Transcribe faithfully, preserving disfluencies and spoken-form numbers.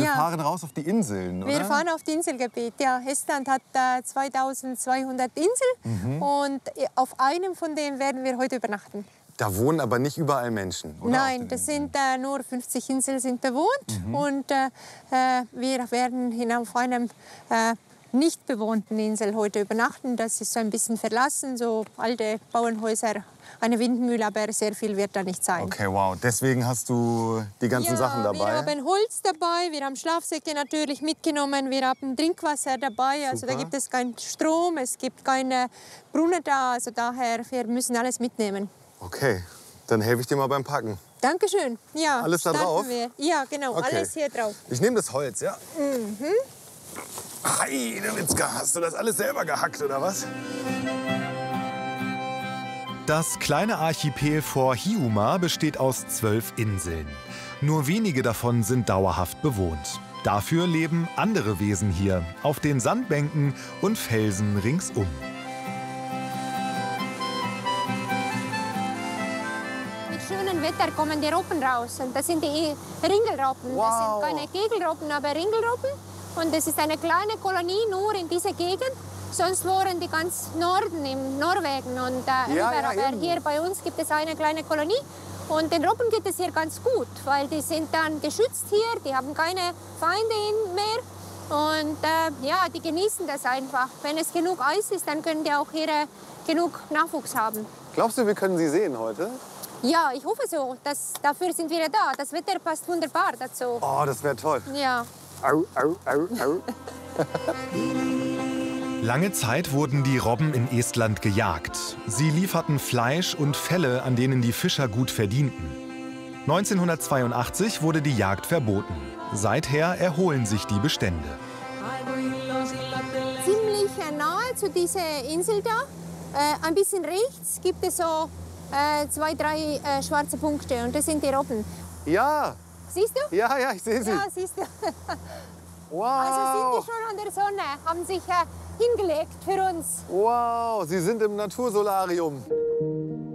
ja. fahren raus auf die Inseln, oder? Wir fahren auf die Inselgebiet, ja. Estland hat äh, zweitausendzweihundert Inseln mhm. und auf einem von denen werden wir heute übernachten. Da wohnen aber nicht überall Menschen, oder? Nein, das sind äh, nur fünfzig Inseln sind bewohnt mhm. und äh, wir werden hier auf einem äh, nicht bewohnten Insel heute übernachten. Das ist so ein bisschen verlassen, so alte Bauernhäuser, eine Windmühle, aber sehr viel wird da nicht sein. Okay, wow. Deswegen hast du die ganzen ja, Sachen dabei? Wir haben Holz dabei, wir haben Schlafsäcke natürlich mitgenommen, wir haben Trinkwasser dabei. Super. Also da gibt es keinen Strom, es gibt keine Brunnen da, also daher wir müssen alles mitnehmen. Okay, dann helfe ich dir mal beim Packen. Dankeschön. Ja, alles da drauf? Wir. Ja, genau, okay. Alles hier drauf. Ich nehme das Holz, ja? Mhm. Heidewitzka, hast du das alles selber gehackt, oder was? Das kleine Archipel vor Hiiumaa besteht aus zwölf Inseln. Nur wenige davon sind dauerhaft bewohnt. Dafür leben andere Wesen hier, auf den Sandbänken und Felsen ringsum. Mit schönem Wetter kommen die Robben raus. Und das sind die Ringelrobben. Wow. Das sind keine Kegelrobben, aber Ringelrobben. Und das ist eine kleine Kolonie nur in dieser Gegend. Sonst wohnen die ganz Norden, in Norwegen und äh, ja, überall. ja, Aber hier bei uns gibt es eine kleine Kolonie. Und den Robben geht es hier ganz gut, weil die sind dann geschützt hier, die haben keine Feinde mehr. Und äh, ja, die genießen das einfach. Wenn es genug Eis ist, dann können die auch hier äh, genug Nachwuchs haben. Glaubst du, wir können sie sehen heute? Ja, ich hoffe so. Das, dafür sind wir da. Das Wetter passt wunderbar dazu. Oh, das wäre toll. Ja. Au, au, au, au. Lange Zeit wurden die Robben in Estland gejagt. Sie lieferten Fleisch und Felle, an denen die Fischer gut verdienten. neunzehnhundertzweiundachtzig wurde die Jagd verboten. Seither erholen sich die Bestände. Ziemlich nahe zu dieser Insel da, äh, ein bisschen rechts, gibt es so äh, zwei, drei äh, schwarze Punkte und das sind die Robben. Ja. Siehst du? Ja, ja, ich sehe sie. Ja, siehst du. Wow. Also sind die schon an der Sonne, haben sich äh, hingelegt für uns. Wow, Sie sind im Natursolarium.